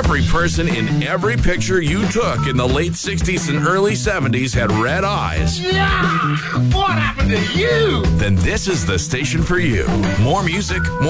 every person in every picture you took in the late 60s and early 70s had red eyes, Yeah! What happened to you? then this is the station for you. More music, more